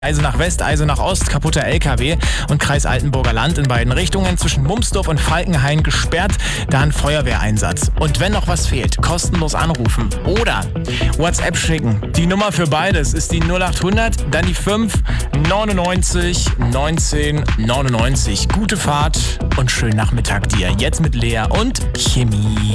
Also nach West, also nach Ost, kaputter LKW und Kreis Altenburger Land in beiden Richtungen zwischen Mumsdorf und Falkenhain gesperrt, dann Feuerwehreinsatz. Und wenn noch was fehlt, kostenlos anrufen oder WhatsApp schicken. Die Nummer für beides ist die 0800, dann die 5 99 19 99. Gute Fahrt und schönen Nachmittag dir. Jetzt mit Lea und Chemie.